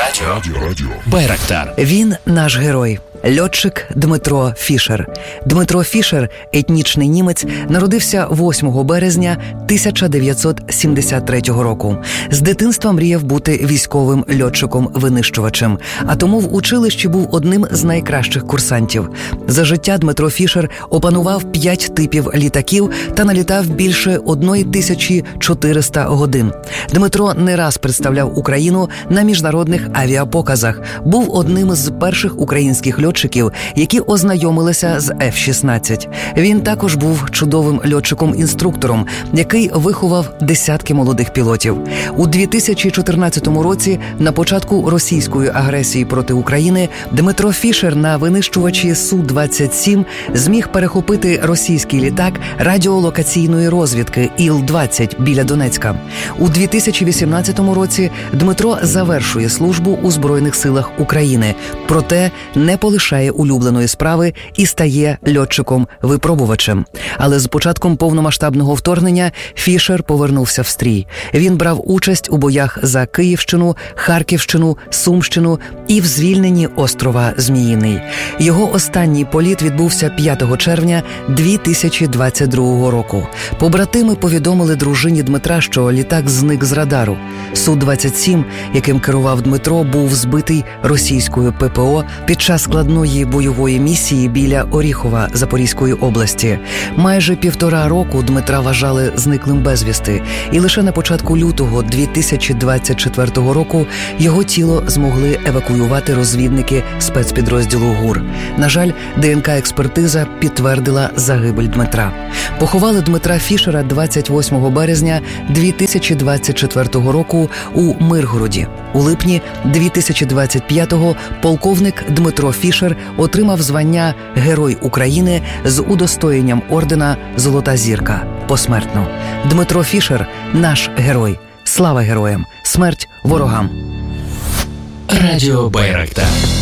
Радіо Байрактар. Він наш герой. Льотчик Дмитро Фішер. Дмитро Фішер, етнічний німець, народився 8 березня 1973 року. З дитинства мріяв бути військовим льотчиком-винищувачем, а тому в училищі був одним з найкращих курсантів. За життя Дмитро Фішер опанував 5 типів літаків та налітав більше 1400 годин. Дмитро не раз представляв Україну на міжнародних авіапоказах. Був одним з перших українських льотчиків, які ознайомилися з F-16. Він також був чудовим льотчиком-інструктором, який виховав десятки молодих пілотів. У 2014 році, на початку російської агресії проти України, Дмитро Фішер на винищувачі Су-27 зміг перехопити російський літак радіолокаційної розвідки Іл-20 біля Донецька. У 2018 році Дмитро завершує службу у Збройних силах України, проте не полишає улюбленої справи і стає льотчиком-випробувачем. Але з початком повномасштабного вторгнення Фішер повернувся в стрій. Він брав участь у боях за Київщину, Харківщину, Сумщину і в звільненні острова Зміїний. Його останній політ відбувся 5 червня 2022 року. Побратими повідомили дружині Дмитра, що літак зник з радару. Су-27, яким керував Дмитро, був збитий російською ППО під час складної бойової місії біля Оріхова Запорізької області. Майже 1,5 року Дмитра вважали зниклим безвісти, і лише на початку лютого 2024 року його тіло змогли евакуювати розвідники спецпідрозділу ГУР. На жаль, ДНК-експертиза підтвердила загибель Дмитра. Поховали Дмитра Фішера 28 березня 2024 року у Миргороді. У липні 2025-го полковник Дмитро Фішер отримав звання Герой України з удостоєнням ордена «Золота зірка» посмертно. Дмитро Фішер – наш герой. Слава героям! Смерть ворогам! Радіо Байрактар.